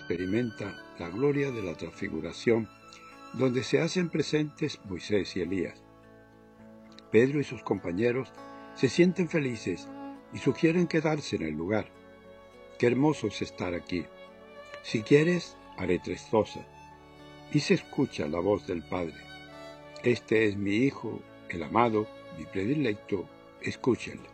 experimenta la gloria de la transfiguración, donde se hacen presentes Moisés y Elías. Pedro y sus compañeros se sienten felices y sugieren quedarse en el lugar. Qué hermoso es estar aquí. Si quieres, haré 3 cosas. Y se escucha la voz del Padre. Este es mi Hijo, el amado, mi predilecto, escúchenle.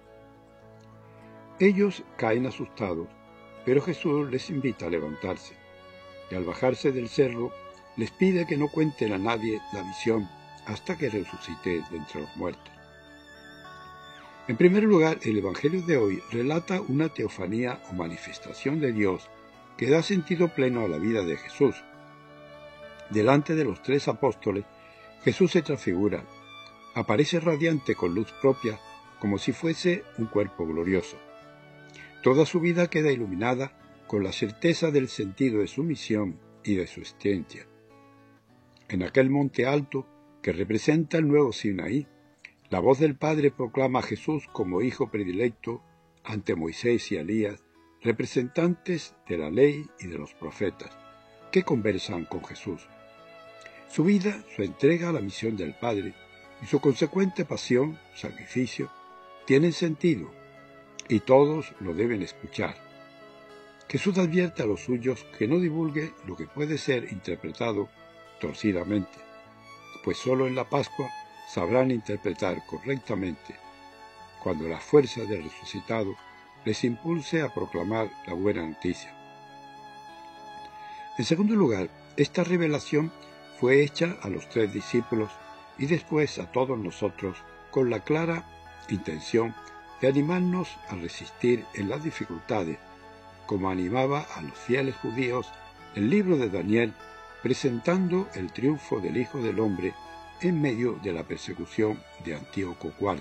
Ellos caen asustados, pero Jesús les invita a levantarse, y al bajarse del cerro, les pide que no cuenten a nadie la visión hasta que resucite de entre los muertos. En primer lugar, el Evangelio de hoy relata una teofanía o manifestación de Dios que da sentido pleno a la vida de Jesús. Delante de los 3 apóstoles, Jesús se transfigura, aparece radiante con luz propia, como si fuese un cuerpo glorioso. Toda su vida queda iluminada con la certeza del sentido de su misión y de su existencia. En aquel monte alto, que representa el nuevo Sinaí, la voz del Padre proclama a Jesús como Hijo predilecto ante Moisés y Elías, representantes de la ley y de los profetas, que conversan con Jesús. Su vida, su entrega a la misión del Padre y su consecuente pasión, sacrificio, tienen sentido, y todos lo deben escuchar. Jesús advierte a los suyos que no divulgue lo que puede ser interpretado torcidamente, pues solo en la Pascua sabrán interpretar correctamente, cuando la fuerza del resucitado les impulse a proclamar la buena noticia. En segundo lugar, esta revelación fue hecha a los 3 discípulos y después a todos nosotros con la clara intención de animarnos a resistir en las dificultades, como animaba a los fieles judíos el libro de Daniel, presentando el triunfo del Hijo del Hombre en medio de la persecución de Antíoco IV.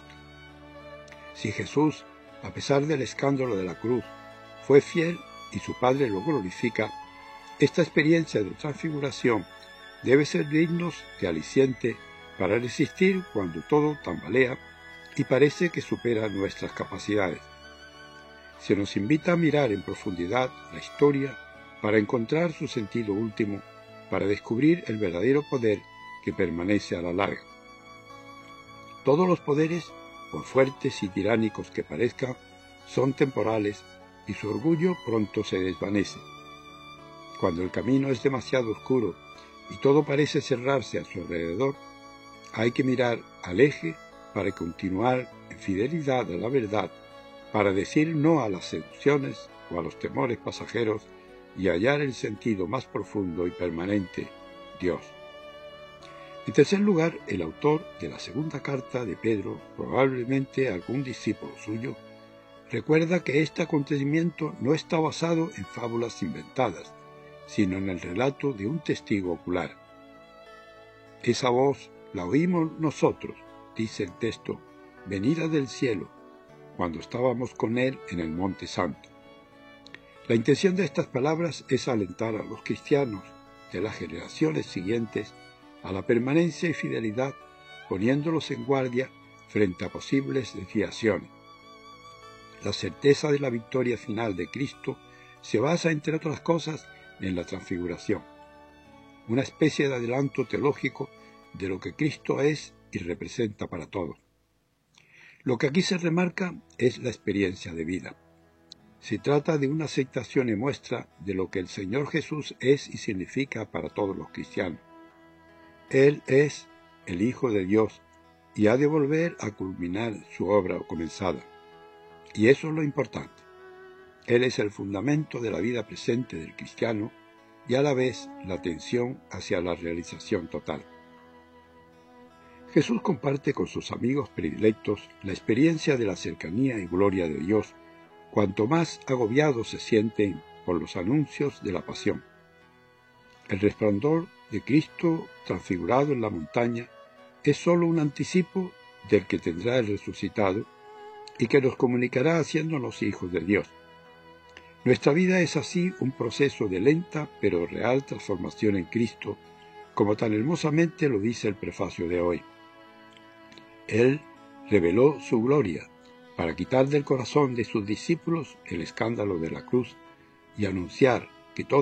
Si Jesús, a pesar del escándalo de la cruz, fue fiel y su Padre lo glorifica, esta experiencia de transfiguración debe servirnos de aliciente para resistir cuando todo tambalea y parece que supera nuestras capacidades. Se nos invita a mirar en profundidad la historia para encontrar su sentido último, para descubrir el verdadero poder que permanece a la larga. Todos los poderes, por fuertes y tiránicos que parezcan, son temporales y su orgullo pronto se desvanece. Cuando el camino es demasiado oscuro y todo parece cerrarse a su alrededor, hay que mirar al eje para continuar en fidelidad a la verdad, para decir no a las seducciones o a los temores pasajeros y hallar el sentido más profundo y permanente, Dios. En tercer lugar, el autor de la segunda carta de Pedro, probablemente algún discípulo suyo, recuerda que este acontecimiento no está basado en fábulas inventadas, sino en el relato de un testigo ocular. Esa voz la oímos nosotros, dice el texto, venida del cielo, cuando estábamos con él en el Monte Santo. La intención de estas palabras es alentar a los cristianos de las generaciones siguientes a la permanencia y fidelidad, poniéndolos en guardia frente a posibles desviaciones. La certeza de la victoria final de Cristo se basa, entre otras cosas, en la transfiguración, una especie de adelanto teológico de lo que Cristo es y representa para todos. Lo que aquí se remarca es la experiencia de vida. Se trata de una aceptación y muestra de lo que el Señor Jesús es y significa para todos los cristianos. Él es el Hijo de Dios y ha de volver a culminar su obra comenzada. Y eso es lo importante. Él es el fundamento de la vida presente del cristiano y a la vez la tensión hacia la realización total. Jesús comparte con sus amigos predilectos la experiencia de la cercanía y gloria de Dios, cuanto más agobiados se sienten por los anuncios de la pasión. El resplandor de Cristo transfigurado en la montaña es sólo un anticipo del que tendrá el resucitado y que nos comunicará haciéndonos hijos de Dios. Nuestra vida es así un proceso de lenta pero real transformación en Cristo, como tan hermosamente lo dice el prefacio de hoy. Él reveló su gloria para quitar del corazón de sus discípulos el escándalo de la cruz y anunciar que toda